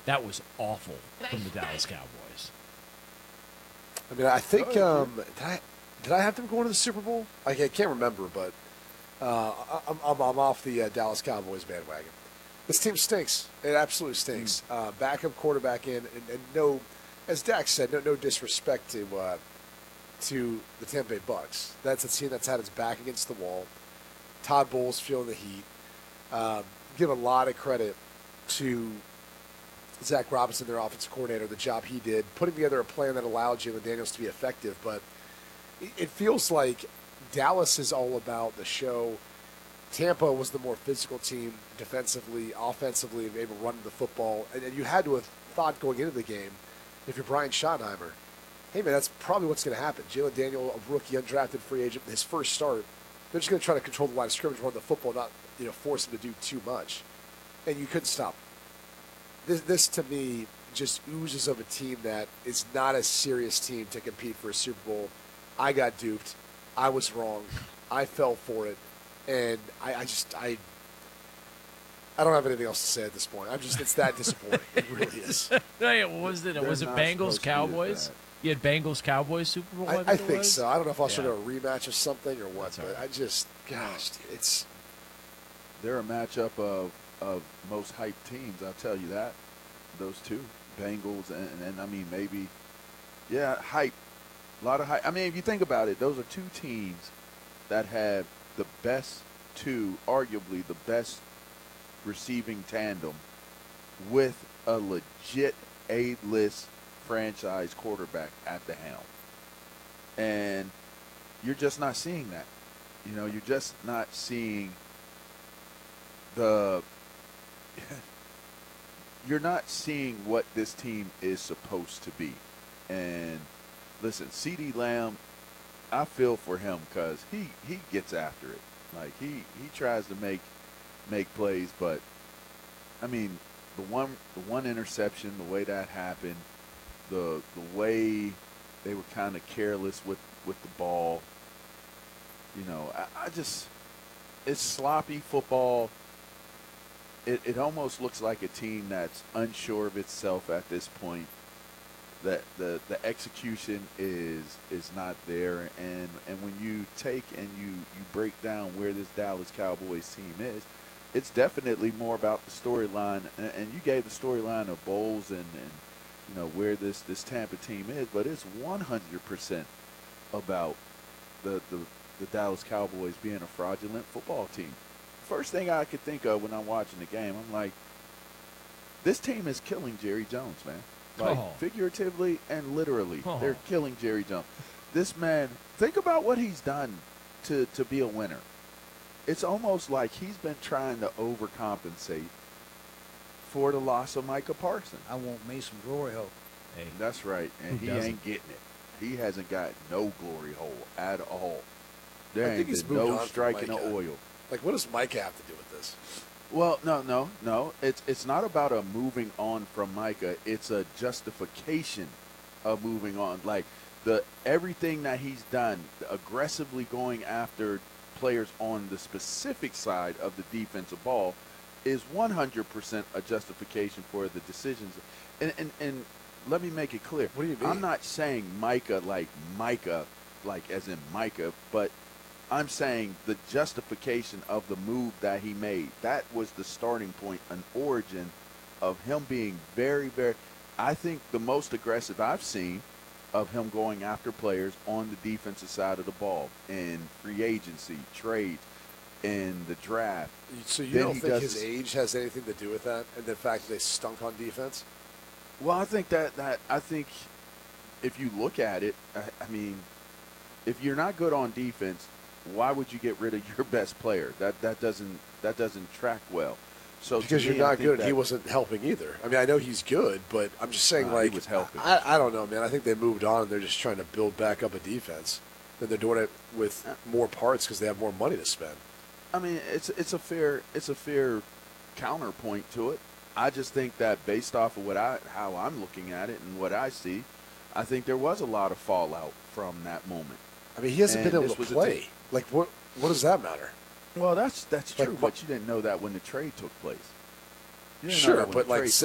That was awful from the Dallas Cowboys. I mean, I think did I have them going to the Super Bowl? I can't remember, but I'm off the Dallas Cowboys bandwagon. This team stinks. It absolutely stinks. Backup quarterback in, and no, as Dak said, no disrespect to the Tampa Bay Bucks. That's a team that's had its back against the wall. Todd Bowles feeling the heat. Give a lot of credit to Zach Robinson, their offensive coordinator, the job he did, putting together a plan that allowed Jalen Daniels to be effective. But it feels like Dallas is all about the show. Tampa was the more physical team defensively, offensively, able to run the football. And you had to have thought going into the game, if you're Brian Schottenheimer, hey, man, that's probably what's going to happen. Jalen Daniels, a rookie, undrafted free agent, his first start, they're just going to try to control the line of scrimmage, run the football, not force him to do too much. And you couldn't stop him. This, to me, just oozes of a team that is not a serious team to compete for a Super Bowl. I got duped. I was wrong. I fell for it. And I don't have anything else to say at this point. It's that disappointing. It really is. Was it Bengals Cowboys? You had Bengals Cowboys Super Bowl? I think so. I don't know if I'll show a rematch or something or what, but they're a matchup of most hyped teams, I'll tell you that. Those two, Bengals and I mean, maybe, hype. A lot of hype. I mean, if you think about it, those are two teams that have arguably the best receiving tandem with a legit A-list franchise quarterback at the helm. And you're just not seeing that. You're just not seeing you're not seeing what this team is supposed to be. And listen, CeeDee Lamb, I feel for him because he gets after it. Like he tries to make plays, but I mean the one interception, the way that happened, the way they were kind of careless with the ball. It's sloppy football. It almost looks like a team that's unsure of itself at this point. That the execution is not there, and when you take and you break down where this Dallas Cowboys team is, it's definitely more about the storyline, and you gave the storyline of Bowles and where this Tampa team is, but it's 100% about the Dallas Cowboys being a fraudulent football team. First thing I could think of when I'm watching the game, I'm like, this team is killing Jerry Jones, man. Figuratively and literally, they're killing Jerry Jones. This man, think about what he's done to be a winner. It's almost like he's been trying to overcompensate for the loss of Micah Parsons. I want me some glory hole. Hey, that's right, and he ain't getting it. He hasn't got no glory hole at all. There ain't been no striking of oil. Like, what does Micah have to do with this? Well, no. It's not about a moving on from Micah. It's a justification of moving on. Like everything that he's done, aggressively going after players on the specific side of the defensive ball, is 100% a justification for the decisions. And let me make it clear. What do you mean? I'm not saying Micah, like as in Micah, but I'm saying the justification of the move that he made. That was the starting point, an origin of him being very, very, I think the most aggressive I've seen of him going after players on the defensive side of the ball in free agency, trades, in the draft. So you don't think his age has anything to do with that, and the fact that they stunk on defense? Well, I think I think if you look at it, I mean, if you're not good on defense, why would you get rid of your best player? That doesn't track well. So because you're not good, he wasn't helping either. I mean, I know he's good, but I'm just saying, he was helping. I don't know, man. I think they moved on, and they're just trying to build back up a defense. Then they're doing it with more parts because they have more money to spend. I mean, it's a fair counterpoint to it. I just think that based off of how I'm looking at it and what I see, I think there was a lot of fallout from that moment. I mean, he hasn't been able to play. Like, what does that matter? Well, that's true, but you didn't know that when the trade took place. Sure, but like